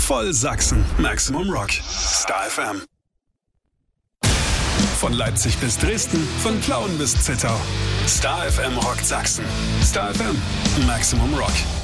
Voll Sachsen. Maximum Rock. Star FM. Von Leipzig bis Dresden, von Plauen bis Zittau. Star FM rockt Sachsen. Star FM. Maximum Rock.